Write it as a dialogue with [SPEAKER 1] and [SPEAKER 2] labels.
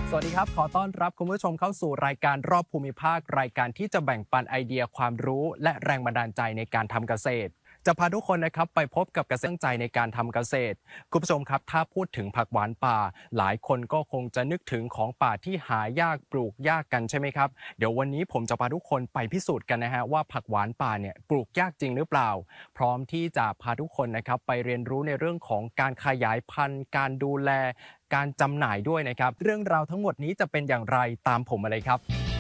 [SPEAKER 1] สวัสดีครับขอต้อนรับคุณผู้ชมเข้าสู่รายการรอบภูมิภาครายการที่จะแบ่งปันไอเดียความรู้และแรงบันดาลใจในการทำเกษตรจะพาทุกคนนะครับไปพบกับเกษตรใจในการทำเกษตรคุณผู้ชมครับถ้าพูดถึงผักหวานป่าหลายคนก็คงจะนึกถึงของป่าที่หายากปลูกยากกันใช่ไหมครับเดี๋ยววันนี้ผมจะพาทุกคนไปพิสูจน์กันนะฮะว่าผักหวานป่าเนี่ยปลูกยากจริงหรือเปล่าพร้อมที่จะพาทุกคนนะครับไปเรียนรู้ในเรื่องของการขยายพันธุ์การดูแลการจำหน่ายด้วยนะครับเรื่องราวทั้งหมดนี้จะเป็นอย่างไรตามผมมาเลยครับ